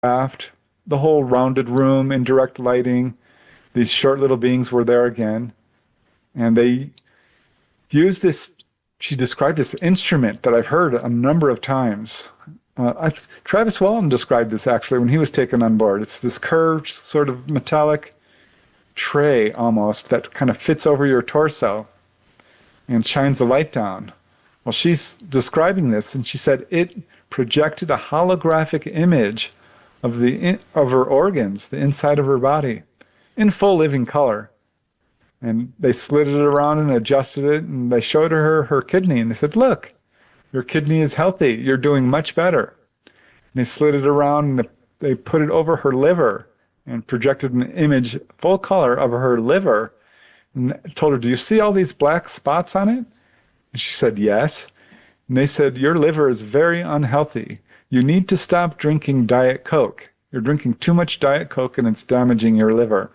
photographed the whole rounded room, indirect lighting. These short little beings were there again. And they used this, she described this instrument that I've heard a number of times. Travis Walton described this actually when he was taken on board. It's this curved sort of metallic tray almost that kind of fits over your torso and shines the light down. Well, she's describing this, and she said it projected a holographic image of her organs, the inside of her body, in full living color. And they slid it around and adjusted it, and they showed her her kidney, and they said, "Look, your kidney is healthy. You're doing much better." And they slid it around, and they put it over her liver and projected an image, full color, of her liver, and told her, "Do you see all these black spots on it?" And she said, "Yes." And they said, "Your liver is very unhealthy. You need to stop drinking Diet Coke. You're drinking too much Diet Coke and it's damaging your liver."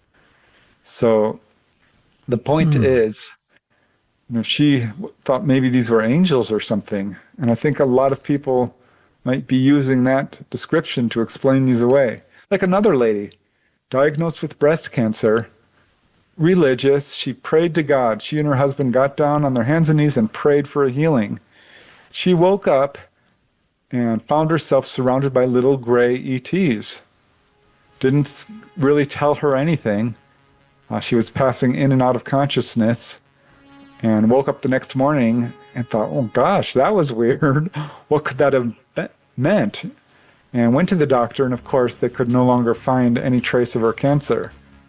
So the point is, she thought maybe these were angels or something. And I think a lot of people might be using that description to explain these away. Like another lady, diagnosed with breast cancer, religious, she prayed to God. She and her husband got down on their hands and knees and prayed for a healing. She woke up and found herself surrounded by little gray ETs. Didn't really tell her anything. She was passing in and out of consciousness, and woke up the next morning and thought, "Oh gosh, that was weird. What could that have meant?" And went to the doctor, and of course they could no longer find any trace of her cancer.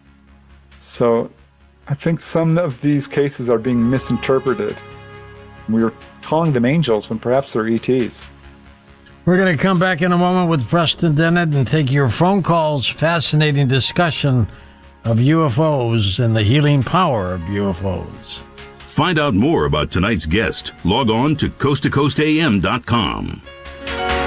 So I think some of these cases are being misinterpreted. We were calling them angels when perhaps they're ETs. We're going to come back in a moment with Preston Dennett and take your phone calls. Fascinating discussion of UFOs and the healing power of UFOs. Find out more about tonight's guest. Log on to coasttocoastam.com.